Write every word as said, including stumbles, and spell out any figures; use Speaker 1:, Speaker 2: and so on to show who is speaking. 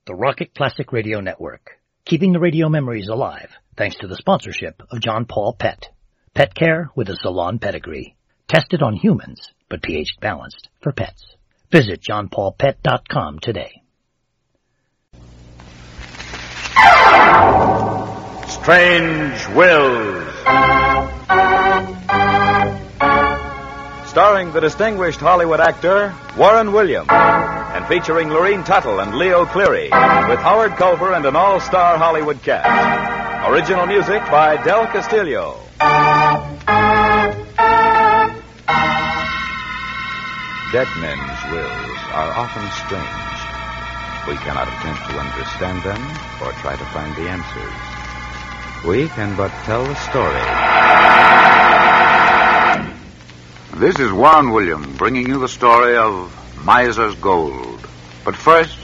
Speaker 1: the Rocket Classic Radio Network, keeping the radio memories alive thanks to the sponsorship of John Paul Pet. Pet care with a salon pedigree. Tested on humans, but pH balanced for pets. Visit john paul pet dot com today.
Speaker 2: Strange Wills. Starring the distinguished Hollywood actor Warren Williams, and featuring Lorene Tuttle and Leo Cleary, with Howard Culver and an all-star Hollywood cast. Original music by Del Castillo. Dead men's wills are often strange. We cannot attempt to understand them or try to find the answers. We can but tell the story.
Speaker 3: This is Warren Williams bringing you the story of Miser's Gold. But first,